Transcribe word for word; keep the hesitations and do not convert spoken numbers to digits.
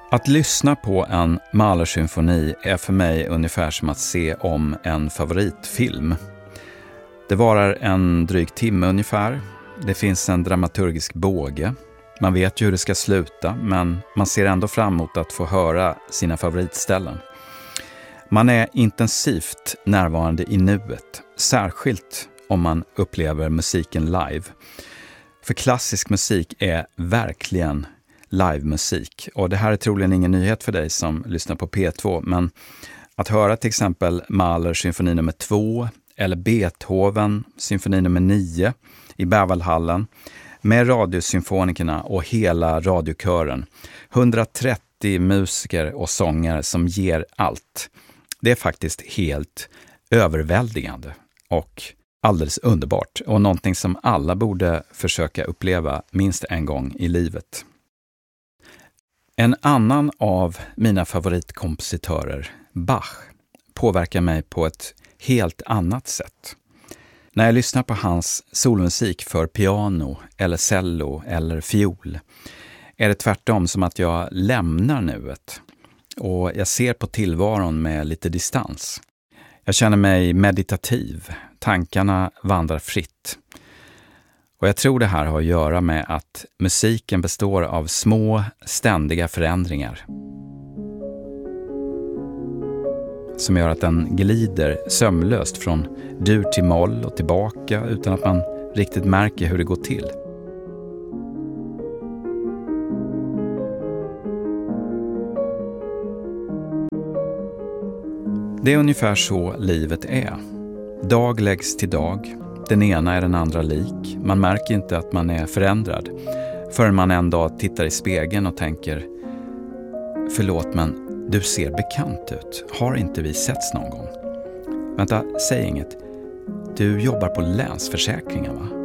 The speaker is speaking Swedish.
Att lyssna på en Mahler-symfoni är för mig ungefär som att se om en favoritfilm. Det varar en dryg timme ungefär. Det finns en dramaturgisk båge. Man vet ju hur det ska sluta, men man ser ändå fram emot att få höra sina favoritställen. Man är intensivt närvarande i nuet, särskilt om man upplever musiken live. För klassisk musik är verkligen livemusik. Och det här är troligen ingen nyhet för dig som lyssnar på P två, men att höra till exempel Mahler symfoni nummer två eller Beethoven symfoni nummer nio i Berwaldhallen med radiosymfonikerna och hela radiokören. hundratrettio musiker och sångare som ger allt. Det är faktiskt helt överväldigande och alldeles underbart och någonting som alla borde försöka uppleva minst en gång i livet. En annan av mina favoritkompositörer, Bach, påverkar mig på ett helt annat sätt. När jag lyssnar på hans solmusik för piano eller cello eller fiol är det tvärtom som att jag lämnar nuet och jag ser på tillvaron med lite distans. Jag känner mig meditativ, tankarna vandrar fritt. Och jag tror det här har att göra med att musiken består av små, ständiga förändringar som gör att den glider sömlöst från dur till moll och tillbaka utan att man riktigt märker hur det går till. Det är ungefär så livet är. Dag läggs till dag. Den ena är den andra lik. Man märker inte att man är förändrad förrän man en dag tittar i spegeln och tänker: förlåt, men du ser bekant ut. Har inte vi setts någon gång? Vänta, säg inget. Du jobbar på Länsförsäkringen, va?